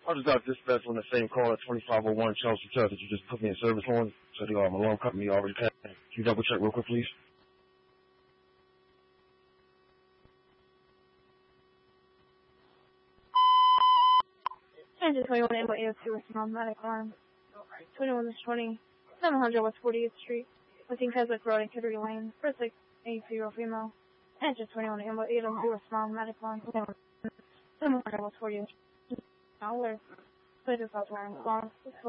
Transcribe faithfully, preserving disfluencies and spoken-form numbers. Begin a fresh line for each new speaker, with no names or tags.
I just got dispatched on the same call at twenty-five oh one Chelsea Church that you just put me in service on. So the um, alarm company already came. Can you double check real quick, please?
Engine twenty-one eight eight two with non-medic alarm. twenty-one twenty, seven hundred West fortieth Street, within Keswick Road and Kittery Lane, first six eight zero female. Engine twenty-one eight eight two with non-medic alarm. seven hundred West fortieth Street. Now, where? Please just stop wearing alarm.